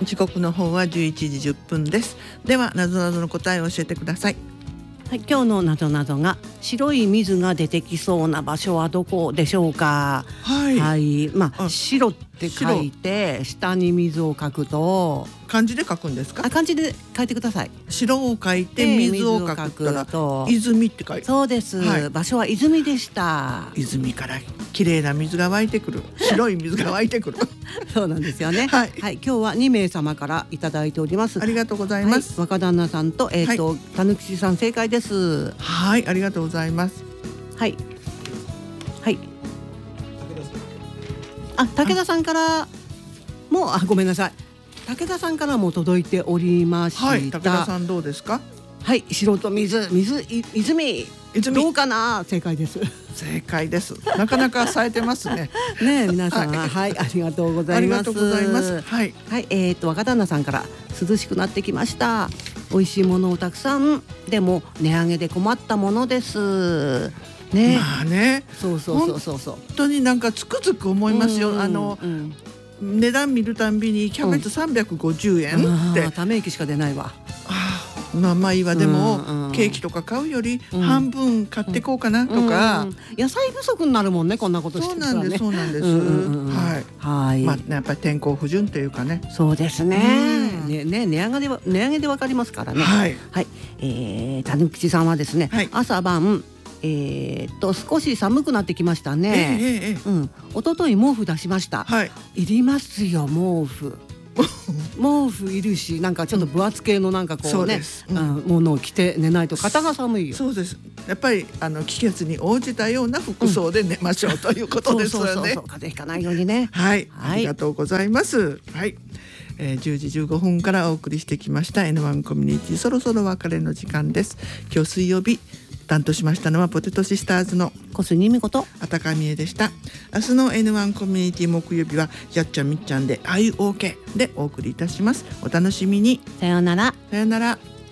時刻の方は11時10分です。ではなぞなぞの答えを教えてください。 はい、今日のなぞなぞが白い水が出てきそうな場所はどこでしょうか。 はい、 はい、白って書いて下に水を書くと漢字で書くんですか。 漢字で書いてください。 白を書いて水を書くから泉って書いて。 そうです、はい、場所は泉でした。 泉から綺麗な水が湧いてくる、白い水が湧いてくるそうなんですよね。はい、はい、今日は2名様からいただいております。 ありがとうございます。 はい、若旦那さんとたぬきちさん正解です。 はい、ありがとうございます。 はいはい。武田さんからもごめんなさい。武田さんからも届いておりました。 はい、武田さんどうですか。 はい、白と泉どうかな。正解です。 正解です。なかなか冴えてますね。 ね、皆さん、はい、ありがとうございます。 ありがとうございます。はい、 はい、若旦那さんから涼しくなってきました。美味しいものをたくさん、でも値上げで困ったものです。ね、 まあね、 そう本当になんかつくづく思いますよ。値段見るたんびにキャベツ350円って、 ため息しか出ないわ。 まあいいわ。でもケーキとか買うより半分買ってこうかなとか、 野菜不足になるもんね、こんなことしてたらね。 そうなんです。はい。まあやっぱり天候不順というかね。 そうですね。値上げでわかりますからね。はい。たぬきちさんはですね、朝晩少し寒くなってきましたね。一昨日毛布出しました。いりますよ、毛布。毛布いるし、なんかちょっと分厚系のなんかこうね、ものを着て寝ないと肩が寒いよ。 そうです。やっぱり季節に応じたような服装で寝ましょうということですよね。 風邪ひかないようにね。 はい、ありがとうございます。はい。10時15分からお送りしてきました N1 コミュニティ、そろそろ別れの時間です。今日水曜日担当しましたのはポテトシスターズの小杉美子とあたかみえでした。明日の N1 コミュニティ木曜日はやっちゃんみっちゃんで Are You OK でお送りいたします。お楽しみに。 さようなら。 さようなら。